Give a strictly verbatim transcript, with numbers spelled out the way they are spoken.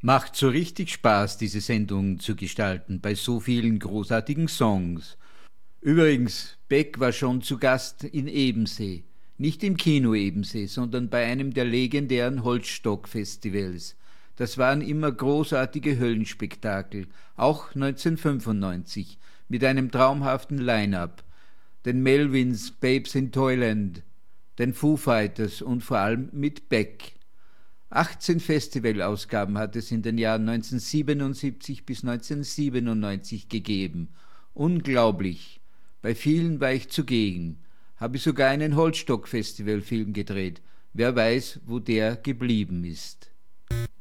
Macht so richtig Spaß, diese Sendung zu gestalten, bei so vielen großartigen Songs. Übrigens, Beck war schon zu Gast in Ebensee. Nicht im Kino Ebensee, sondern bei einem der legendären Holzstock-Festivals. Das waren immer großartige Höllenspektakel, auch neunzehnhundertfünfundneunzig, mit einem traumhaften Line-up. Den Melvins, Babes in Toyland, den Foo Fighters und vor allem mit Beck. achtzehn Festivalausgaben hat es in den Jahren neunzehnhundertsiebenundsiebzig bis neunzehnhundertsiebenundneunzig gegeben. Unglaublich. Bei vielen war ich zugegen. Habe sogar einen Holzstock-Festival-Film gedreht. Wer weiß, wo der geblieben ist.